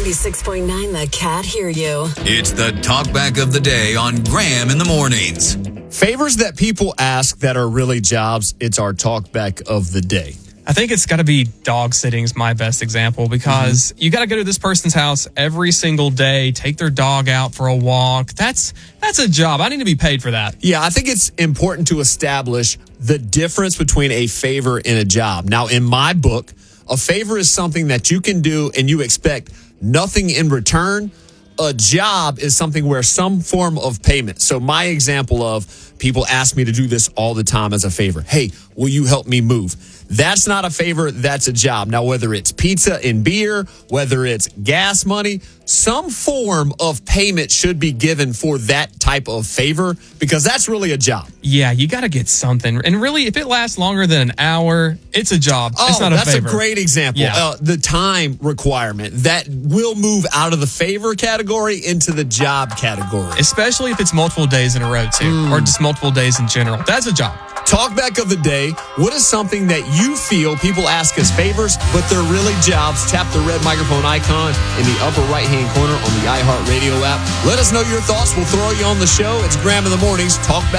96.9 The Cat Hear You. It's the talkback of the day on Graham in the Mornings. Favors that people ask that are really jobs, it's our talkback of the day. I think it's got to be dog sitting's my best example because you got to go to this person's house every single day, take their dog out for a walk. That's a job. I need to be paid for that. Yeah, I think it's important to establish the difference between a favor and a job. Now, in my book, a favor is something that you can do and you expect nothing in return. A job is something where some form of payment. So my example of people ask me to do this all the time as a favor. Hey, will you help me move? That's not a favor. That's a job. Now, whether it's pizza and beer, whether it's gas money, some form of payment should be given for that type of favor because that's really a job. Yeah, you got to get something. And really, if it lasts longer than an hour, it's a job. It's not a favor. That's a great example. Yeah. The time requirement that will move out of the favor category into the job category. Especially if it's multiple days in a row, too, or just multiple days in general. That's a job. Talkback of the day. What is something that you feel people ask as favors, but they're really jobs? Tap the red microphone icon in the upper right-hand corner on the iHeartRadio app. Let us know your thoughts. We'll throw you on the show. It's Graham in the Mornings. Talkback